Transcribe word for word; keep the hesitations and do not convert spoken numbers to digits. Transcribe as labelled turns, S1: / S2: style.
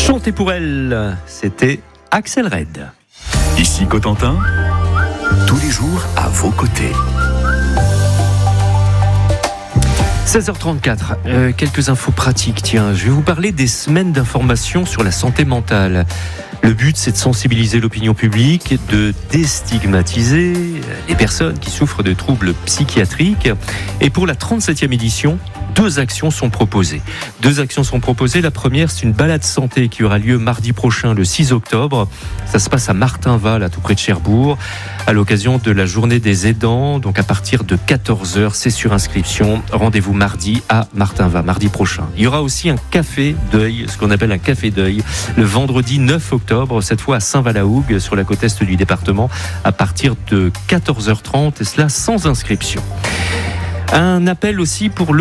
S1: Chantez pour elle, c'était Axel Red.
S2: Ici Cotentin, tous les jours à vos côtés.
S1: seize heures trente-quatre, euh, quelques infos pratiques. Tiens, je vais vous parler des semaines d'information sur la santé mentale. Le but, c'est de sensibiliser l'opinion publique, de déstigmatiser les personnes qui souffrent de troubles psychiatriques. Et pour la trente-septième édition, deux actions sont proposées. Deux actions sont proposées. La première, c'est une balade santé qui aura lieu mardi prochain, le six octobre. Ça se passe à Martinval, à tout près de Cherbourg, à l'occasion de la journée des aidants. Donc à partir de quatorze heures, c'est sur inscription. Rendez-vous mardi à Martinval, mardi prochain. Il y aura aussi un café deuil, ce qu'on appelle un café deuil, le vendredi neuf octobre, cette fois à Saint-Valahougue, sur la côte est du département, à partir de quatorze heures trente, et cela sans inscription. Un appel aussi pour le